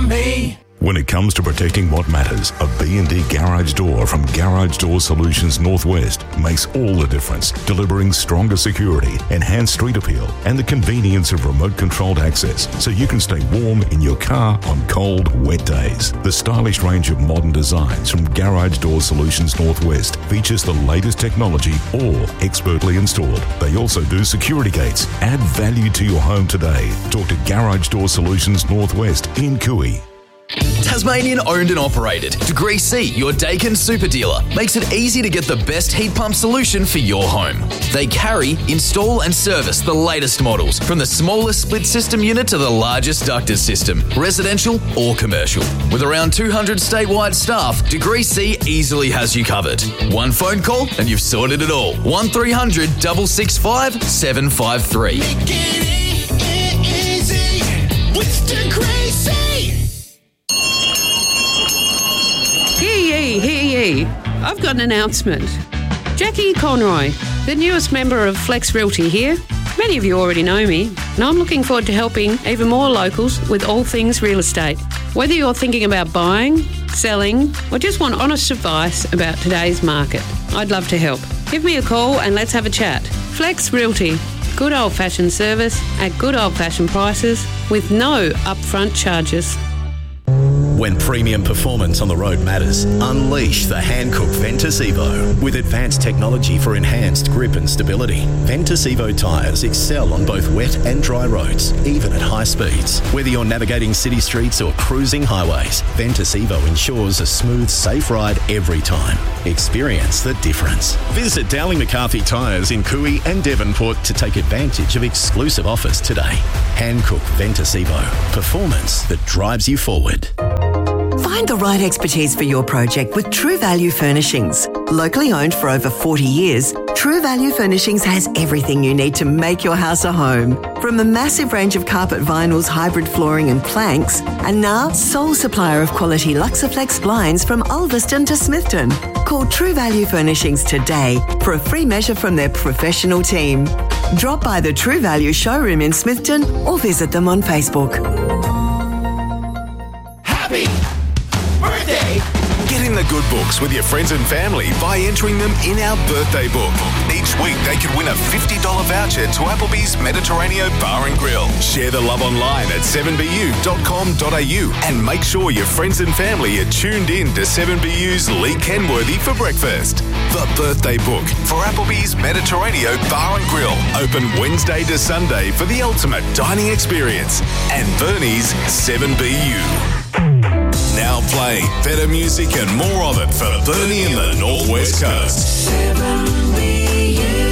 me. When it comes to protecting what matters, a B&D garage door from Garage Door Solutions Northwest makes all the difference, delivering stronger security, enhanced street appeal, and the convenience of remote-controlled access so you can stay warm in your car on cold, wet days. The stylish range of modern designs from Garage Door Solutions Northwest features the latest technology, all expertly installed. They also do security gates. Add value to your home today. Talk to Garage Door Solutions Northwest in Cooey. Tasmanian owned and operated. Degree C, your Dakin super dealer, makes it easy to get the best heat pump solution for your home. They carry, install and service the latest models, from the smallest split system unit to the largest ducted system, residential or commercial. With around 200 statewide staff, Degree C easily has you covered. One phone call and you've sorted it all. 1300 665 753. Make it easy with Degree C. Hear ye. I've got an announcement. Jackie Conroy, the newest member of Flex Realty here. Many of you already know me, and I'm looking forward to helping even more locals with all things real estate. Whether you're thinking about buying, selling, or just want honest advice about today's market, I'd love to help. Give me a call and let's have a chat. Flex Realty. Good old-fashioned service at good old-fashioned prices with no upfront charges. When premium performance on the road matters, unleash the Hankook Ventus Evo. With advanced technology for enhanced grip and stability, Ventus Evo tyres excel on both wet and dry roads, even at high speeds. Whether you're navigating city streets or cruising highways, Ventus Evo ensures a smooth, safe ride every time. Experience the difference. Visit Dowling McCarthy Tyres in Cooey and Devonport to take advantage of exclusive offers today. Hankook Ventus Evo. Performance that drives you forward. Find the right expertise for your project with True Value Furnishings. Locally owned for over 40 years, True Value Furnishings has everything you need to make your house a home. From a massive range of carpet vinyls, hybrid flooring and planks, and now sole supplier of quality Luxaflex blinds from Ulverston to Smithton. Call True Value Furnishings today for a free measure from their professional team. Drop by the True Value showroom in Smithton or visit them on Facebook. Happy birthday! Get in the good books with your friends and family by entering them in our birthday book. Each week they could win a $50 voucher to Applebee's Mediterranean Bar and Grill. Share the love online at 7bu.com.au and make sure your friends and family are tuned in to 7BU's Lee Kenworthy for breakfast. The birthday book for Applebee's Mediterranean Bar and Grill. Open Wednesday to Sunday for the ultimate dining experience. And Bernie's 7BU. Now playing better music and more of it for Bernie and the Northwest Coast. 7BU.